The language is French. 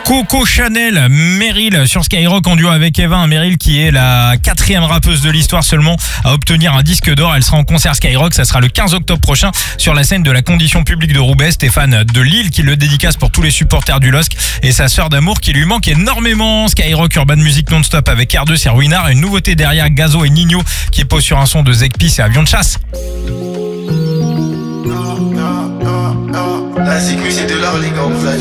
Coco Chanel, Meryl sur Skyrock en duo avec Eva. Meryl qui est la 4e rappeuse de l'histoire seulement à obtenir un disque d'or. Elle sera en concert Skyrock, ça sera le 15 octobre prochain sur la scène de la Condition publique de Roubaix. Stéphane de Lille qui le dédicace pour tous les supporters du LOSC et sa sœur d'amour qui lui manque énormément. Skyrock Urban Music non-stop avec R2, c'est Ruinard. Une nouveauté derrière, Gazo et Nino qui posent sur un son de Zekpi, c'est Avion de chasse. La sécu c'est de l'or les gars,